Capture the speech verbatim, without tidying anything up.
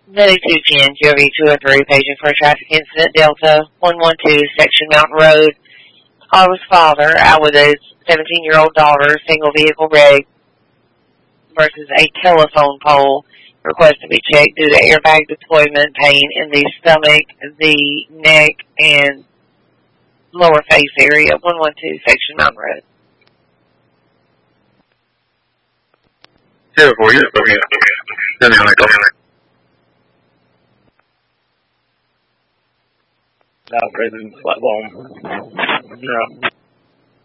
ninety-two ten, G O V two oh three, paging for a traffic incident, Delta one one two, Section Mountain Road. Carla's father, out with his seventeen-year-old daughter, single vehicle wreck versus a telephone pole. Request to be checked due to airbag deployment, pain in the stomach, the neck, and lower face area, one one two, Section Mountain Road. zero four, yes, okay. Send me Now, President Flatbone. Yeah.